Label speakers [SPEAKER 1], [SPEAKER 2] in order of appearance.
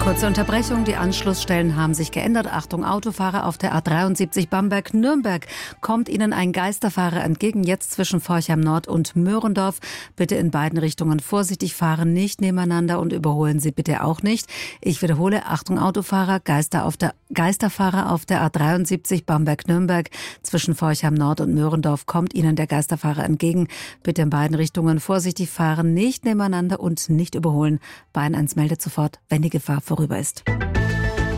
[SPEAKER 1] Kurze Unterbrechung, die Anschlussstellen haben sich geändert. Achtung, Autofahrer auf der A73 Bamberg-Nürnberg. Kommt Ihnen ein Geisterfahrer entgegen, jetzt zwischen Forchheim Nord und Möhrendorf. Bitte in beiden Richtungen vorsichtig fahren, nicht nebeneinander und überholen Sie bitte auch nicht. Ich wiederhole, Achtung, Autofahrer, Geisterfahrer auf der A73 Bamberg-Nürnberg. Zwischen Forchheim Nord und Möhrendorf kommt Ihnen der Geisterfahrer entgegen. Bitte in beiden Richtungen vorsichtig fahren, nicht nebeneinander und nicht überholen. Bayern 1 meldet sofort, wenn die Gefahr vorüber ist.